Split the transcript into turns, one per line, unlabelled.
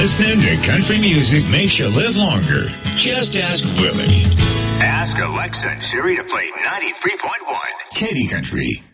Listening to country music makes you live longer. Just ask Willie.
Ask Alexa and Siri to play 93.1
Katy Country.